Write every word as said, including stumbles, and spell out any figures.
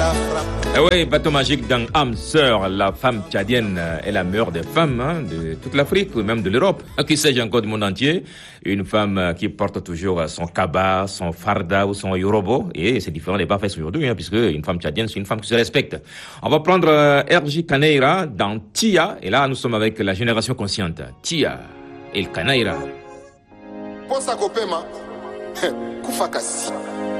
Eh oui, bateau magique dans âme sœur, la femme tchadienne est la meilleure des femmes hein, de toute l'Afrique, ou même de l'Europe. Qui sais-je encore du monde entier? Une femme qui porte toujours son kaba, son farda ou son yorobo. Et c'est différent des Bafès aujourd'hui, hein, puisque une femme tchadienne, c'est une femme qui se respecte. On va prendre euh, R J Kanaïra dans Tia. Et là, nous sommes avec la génération consciente. Tia et le Kanaïra. Posa kopema, kufakasi.